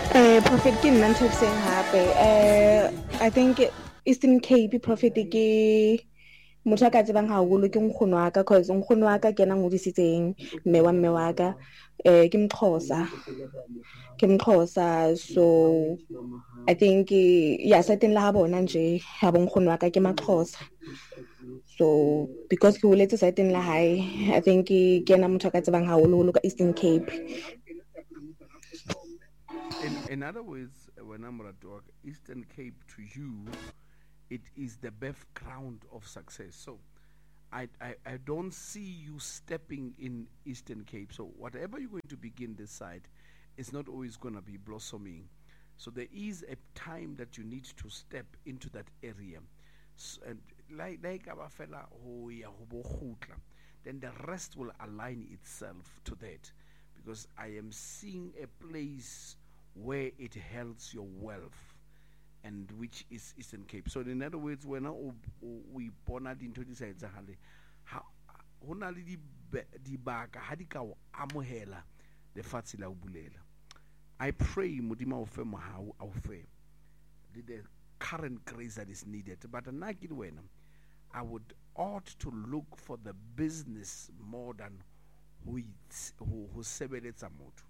Prophet ke nna Nthabiseng hape. I think Eastern Cape Prophet ke motho a ka tsebang haholo ke nkgono wa ka, cause nkgono wa ka ke yena ngodisitseng mme wa ka. Ke Mxhosa, so I think yeah, seteng la ha bona nje ha bo nkgono wa ka ke Maxhosa. So because ke holetse seteng la hae, I think ke yena motho a ka tsebang haholo ka Eastern Cape. In other words, when I'm at work, Eastern Cape to you, it is the background of success. So I don't see you stepping in Eastern Cape. So whatever you're going to begin this side, it's not always going to be blossoming. So there is a time that you need to step into that area. And like abafela ho ya ho bo khutla, then the rest will align itself to that, because I am seeing a place where it holds your wealth, and which is Eastern Cape. So in other words, when we born out into this etsagale, ha hona le dibaka ha di ka o amohela lefatshe la o bulela. I pray modimo o fe mohau o fe the current grace that is needed, but I would ought to look for the business more than who sebeletsa motho.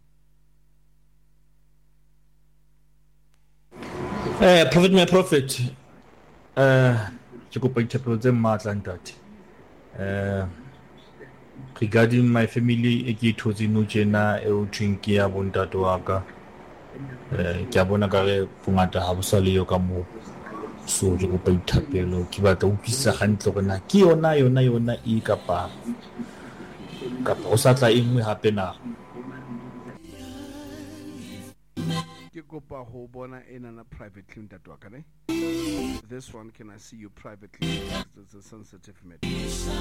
Prophet, my prophet, ke kopa dithapelo tse matla ntate. Regarding my family, e ke thotse no tjena e o thweng ke ya bontate wa ka. Ke a bona ka re bongata ha bo sa le yo ka moo. So ke kopa dithapelo, ke batla utlwisisa hantle gore na ke yona e kapa o sa tla engwe hape na. Ke kopa ho bona enana privately ntate wa ka ne. This one, can I see you privately? It's a sensitive matter.